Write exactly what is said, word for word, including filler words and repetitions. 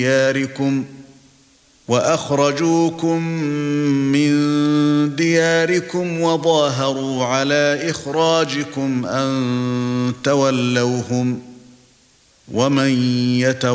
دياركم وأخرجوكم من دياركم وظاهروا على إخراجكم أن تولوهم ومن يتولوا